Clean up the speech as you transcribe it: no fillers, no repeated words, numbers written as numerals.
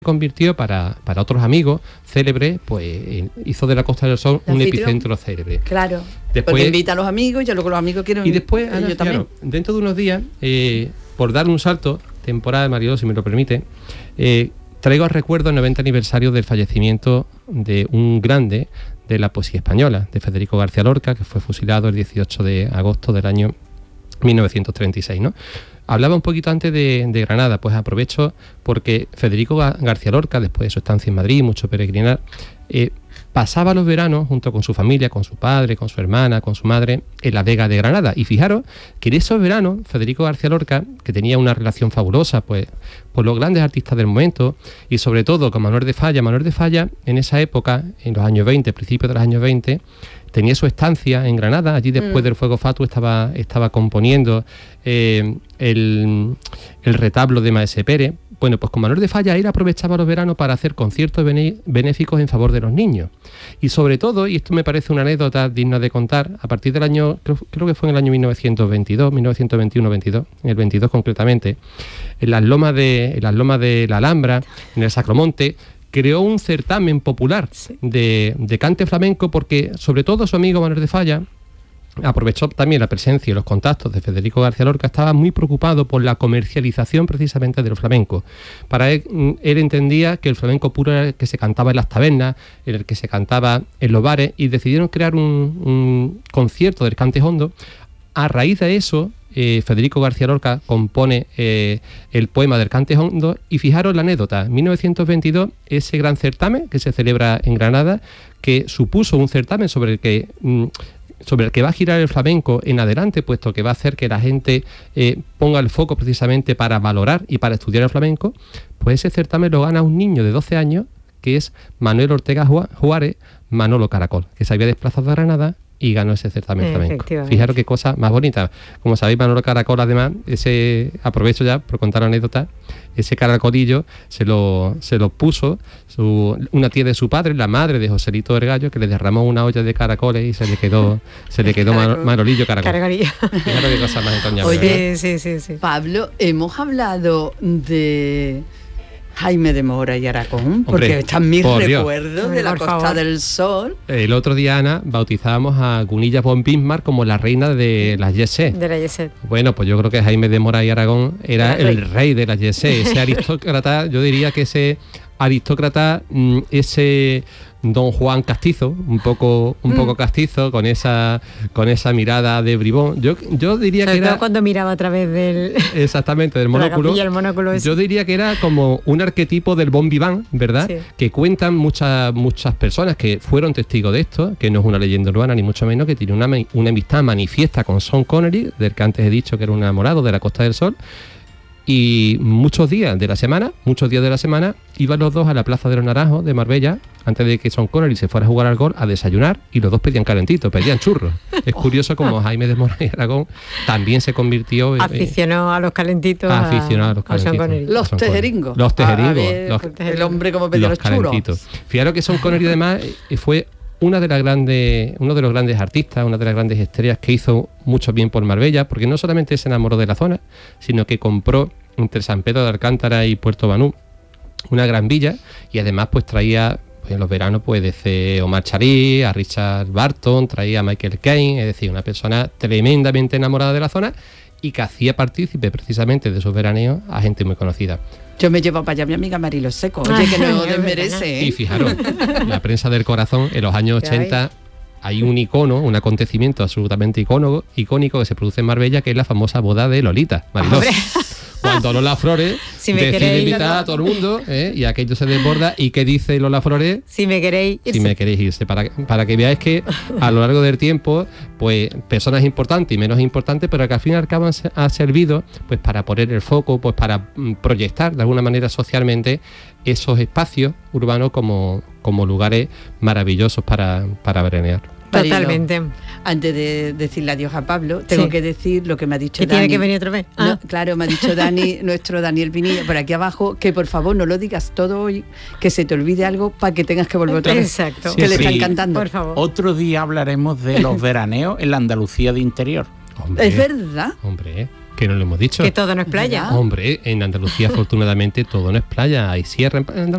convirtió para otros amigos célebres, pues hizo de la Costa del Sol un epicentro célebre. Claro. Después porque invita a los amigos, ya luego los amigos quieren. Y después, Ana, yo también. dentro de unos días, por dar un salto temporal, Mariló, si me lo permite, traigo al recuerdo el 90 aniversario del fallecimiento de un grande de la poesía española, de Federico García Lorca, que fue fusilado el 18 de agosto del año 1936, ¿no? Hablaba un poquito antes de Granada, pues aprovecho porque Federico García Lorca, después de su estancia en Madrid, mucho peregrinar, pasaba los veranos junto con su familia, con su padre, con su hermana, con su madre, en la Vega de Granada. Y fijaros que en esos veranos, Federico García Lorca, que tenía una relación fabulosa pues por los grandes artistas del momento, y sobre todo con Manuel de Falla, en esa época, en los años 20, principios de los años 20, tenía su estancia en Granada. Allí después del fuego fatuo estaba componiendo el retablo de Maese Pérez. Bueno, pues con Manuel de Falla él aprovechaba los veranos para hacer conciertos benéficos en favor de los niños. Y sobre todo, y esto me parece una anécdota digna de contar, a partir del año, creo que fue en el año 1921-22, en el 22 concretamente, en las lomas de la Alhambra, en el Sacromonte, creó un certamen popular de cante flamenco, porque sobre todo su amigo Manuel de Falla aprovechó también la presencia y los contactos de Federico García Lorca. Estaba muy preocupado por la comercialización precisamente del flamenco. Para él entendía que el flamenco puro era el que se cantaba en las tabernas, el que se cantaba en los bares, y decidieron crear un concierto del cante hondo. A raíz de eso, Federico García Lorca compone el poema del cante hondo, y fijaros la anécdota, en 1922, ese gran certamen que se celebra en Granada, que supuso un certamen sobre el que va a girar el flamenco en adelante, puesto que va a hacer que la gente ponga el foco precisamente para valorar y para estudiar el flamenco, pues ese certamen lo gana un niño de 12 años, que es Manuel Ortega Juárez, Manolo Caracol, que se había desplazado a Granada y ganó ese certamen flamenco. Fijaros qué cosa más bonita. Como sabéis, Manolo Caracol, además, aprovecho ya por contar la anécdota, ese caracolillo se lo puso una tía de su padre, la madre de Joselito del Gallo, que le derramó una olla de caracoles y se le quedó Manolillo Caracol. Fijaros qué cosa más entrañable. Oye, sí. Pablo, hemos hablado de Jaime de Mora y Aragón, porque están mis recuerdos de la Costa del Sol. El otro día, Ana, bautizábamos a Gunilla von Bismarck como la reina de las Yesé. De la Yesé. Bueno, pues yo creo que Jaime de Mora y Aragón era el rey de las Yesé. Ese aristócrata, yo diría que ese don Juan castizo, un poco castizo, con esa mirada de bribón. Yo diría que era cuando miraba a través del del monóculo. El monóculo ese. Yo diría que era como un arquetipo del bon vivant, ¿verdad? Sí. Que cuentan muchas personas que fueron testigos de esto, que no es una leyenda urbana ni mucho menos, que tiene una amistad manifiesta con Sean Connery, del que antes he dicho que era un enamorado de la Costa del Sol. Y muchos días de la semana iban los dos a la Plaza de los Naranjos de Marbella, antes de que Sean Connery se fuera a jugar al golf, a desayunar, y los dos pedían calentitos, pedían churros. Es curioso como Jaime de Mora y Aragón también se convirtió aficionó a los calentitos, los tejeringos, el hombre como pedía los churros. Fijaros que Sean Connery además fue uno de los grandes artistas, una de las grandes estrellas que hizo mucho bien por Marbella, porque no solamente se enamoró de la zona, sino que compró entre San Pedro de Alcántara y Puerto Banús una gran villa, y además pues traía en los veranos pues desde Omar Sharif a Richard Burton, traía a Michael Caine, es decir, una persona tremendamente enamorada de la zona y que hacía partícipe precisamente de esos veraneos a gente muy conocida. Yo me llevo para allá a mi amiga Marilo Seco, oye, que no desmerece. Y fijaros, la prensa del corazón, en los años 80 hay un icono, un acontecimiento absolutamente icónico que se produce en Marbella, que es la famosa boda de Lolita, Mariló. Cuando Lola Flores decide invitar a todo el mundo, y aquello se desborda. ¿Y qué dice Lola Flores? Si me queréis irse. Para que veáis que a lo largo del tiempo, pues personas importantes y menos importantes, pero que al fin y al cabo ha servido pues para poner el foco, pues para proyectar de alguna manera socialmente esos espacios urbanos como lugares maravillosos para veranear. Totalmente. Antes de decirle adiós a Pablo, tengo que decir lo que me ha dicho Dani. ¿Que tiene que venir otra vez? No, claro, me ha dicho Dani, nuestro Daniel Pinilla, por aquí abajo, que por favor no lo digas todo hoy, que se te olvide algo para que tengas que volver otra vez. Exacto. Que le están cantando. Por favor. Otro día hablaremos de los veraneos en la Andalucía de interior. Hombre, es verdad. Hombre, que no lo hemos dicho. Que todo no es playa. Hombre, en Andalucía afortunadamente todo no es playa. Hay sierra en